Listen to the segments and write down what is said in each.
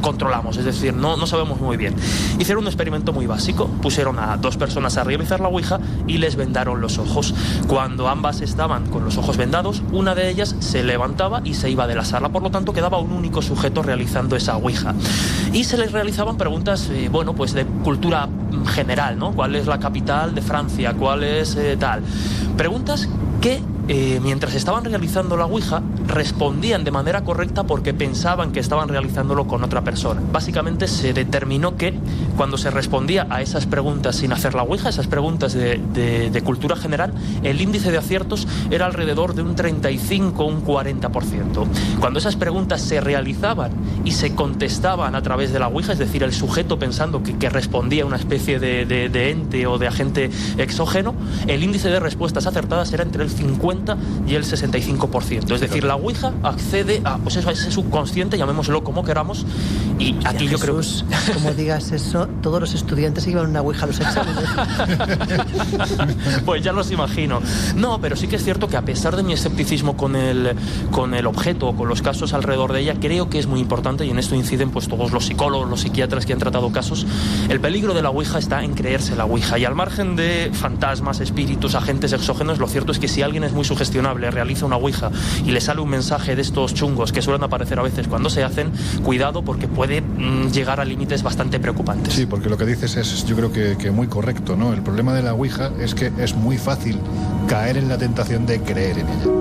controlamos, es decir, no sabemos muy bien. Hicieron un experimento muy básico, pusieron a 2 personas a realizar la ouija y les vendaron los ojos. Cuando ambas estaban con los ojos vendados, una de ellas se levantaba y se iba de la sala, por lo tanto quedaba un único sujeto realizando esa ouija. Y se les realizaban preguntas, pues de cultura general, ¿no? ¿Cuál es la capital de Francia? ¿Cuál es tal? Preguntas que mientras estaban realizando la ouija respondían de manera correcta porque pensaban que estaban realizándolo con otra persona. Básicamente se determinó que cuando se respondía a esas preguntas sin hacer la ouija, esas preguntas de cultura general, el índice de aciertos era alrededor de un 35 o un 40%. Cuando esas preguntas se realizaban y se contestaban a través de la ouija, es decir, el sujeto pensando que respondía a una especie de ente o de agente exógeno, el índice de respuestas acertadas era entre el 50 y el 65%. Es decir, la ouija accede a ese subconsciente, llamémoslo como queramos, y aquí yo creo que... Como digas eso, todos los estudiantes que iban una ouija a los exámenes. Pues ya los imagino. No, pero sí que es cierto que a pesar de mi escepticismo con el objeto o con los casos alrededor de ella, creo que es muy importante, y en esto inciden pues todos los psicólogos, los psiquiatras que han tratado casos. El peligro de la ouija está en creerse la ouija, y al margen de fantasmas, espíritus, agentes exógenos, lo cierto es que si alguien es muy sugestionable, realiza una ouija y le sale un mensaje de estos chungos que suelen aparecer a veces cuando se hacen, cuidado, porque puede llegar a límites bastante preocupantes. Sí, porque lo que dices es, yo creo que muy correcto, ¿no? El problema de la ouija es que es muy fácil caer en la tentación de creer en ella.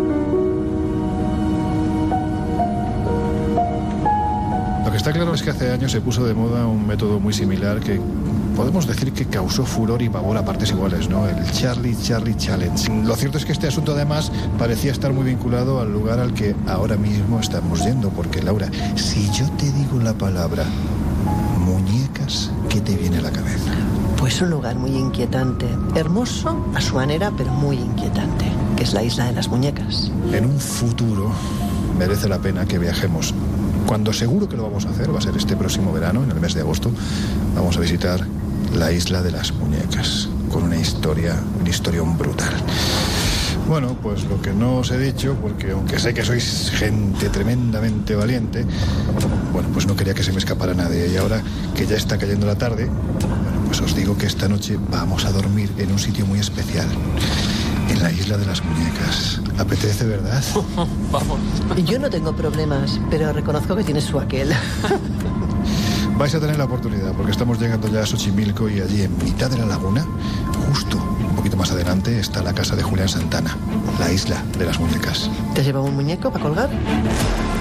Lo que está claro es que hace años se puso de moda un método muy similar que podemos decir que causó furor y pavor a partes iguales, ¿no? El Charlie Challenge. Lo cierto es que este asunto además parecía estar muy vinculado al lugar al que ahora mismo estamos yendo, porque Laura, si yo te digo la palabra muñecas, ¿qué te viene a la cabeza? Pues un lugar muy inquietante, hermoso a su manera, pero muy inquietante, que es la Isla de las Muñecas. En un futuro merece la pena que viajemos. Cuando seguro que lo vamos a hacer, va a ser este próximo verano, en el mes de agosto, vamos a visitar la Isla de las Muñecas, con una historión brutal. Bueno, pues lo que no os he dicho, porque aunque sé que sois gente tremendamente valiente, bueno, pues no quería que se me escapara nadie. Y ahora que ya está cayendo la tarde, bueno, pues os digo que esta noche vamos a dormir en un sitio muy especial, en la Isla de las Muñecas. ¿Apetece, verdad? Vamos. Yo no tengo problemas, pero reconozco que tienes su aquel. Vais a tener la oportunidad, porque estamos llegando ya a Xochimilco y allí en mitad de la laguna, justo un poquito más adelante, está la casa de Julián Santana, la Isla de las Muñecas. ¿Te has llevado un muñeco para colgar?